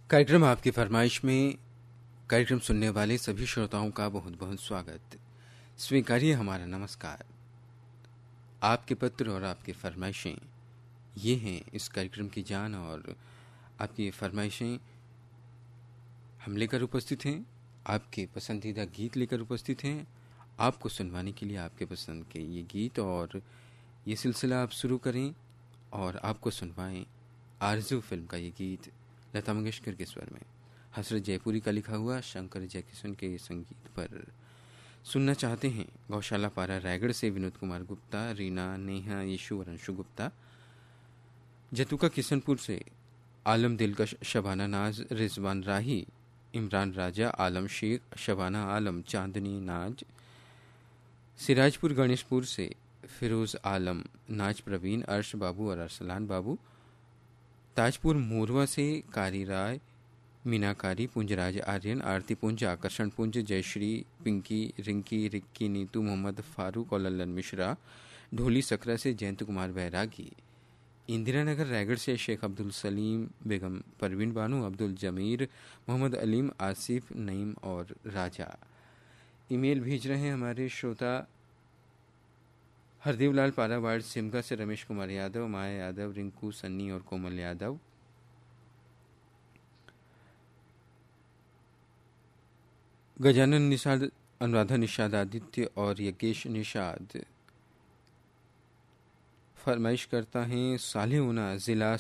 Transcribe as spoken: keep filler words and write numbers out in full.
कार्यक्रम आपकी फरमाइश में कार्यक्रम सुनने वाले सभी श्रोताओं का बहुत बहुत स्वागत। स्वीकारिए हमारा नमस्कार। आपके पत्र और आपकी फरमाइशें ये हैं इस कार्यक्रम की जान, और आपकी फरमाइशें हम लेकर उपस्थित हैं। आपके पसंदीदा गीत लेकर उपस्थित हैं आपको सुनवाने के लिए। आपके पसंद के ये गीत और ये सिलसिला आप शुरू करें और आपको सुनवाएं आरज़ू फिल्म का ये गीत लता मंगेशकर के स्वर में, हसरत जयपुरी का लिखा हुआ, शंकर जयकिशन के संगीत पर। सुनना चाहते हैं गौशाला पारा रायगढ़ से विनोद कुमार गुप्ता, रीना, नेहा, यीशु और अंशु गुप्ता। जतुका किशनपुर से आलम दिलकश, शबाना नाज, रिजवान राही, इमरान राजा, आलम शेख, शबाना आलम, चांदनी नाज। सिराजपुर गणेशपुर से फिरोज आलम, नाज प्रवीण, अर्श बाबू और अरसलान बाबू। ताजपुर मोरवा से कारी राय, मीनाकारी, पुंजराज आर्यन, आरती पुंज, आकर्षण पुंज, जयश्री, पिंकी, रिंकी, रिक्की, नीतू, मोहम्मद फारूक और लल्लन मिश्रा। ढोली सकरा से जयंत कुमार बैरागी। इंदिरा नगर रायगढ़ से शेख अब्दुल सलीम, बेगम परवीन बानू, अब्दुल जमीर, मोहम्मद अलीम, आसिफ, नईम और राजा। ईमेल भेज रहे हैं हमारे श्रोता हरदेव लाल पारावाड़ सिमगा से रमेश कुमार यादव, माया यादव, रिंकू, सन्नी और कोमल यादव। गजानन निषाद, अनुराधा निषाद, आदित्य और यज्ञेश निषाद। फरमाइश करता है सालेहोना ज़िला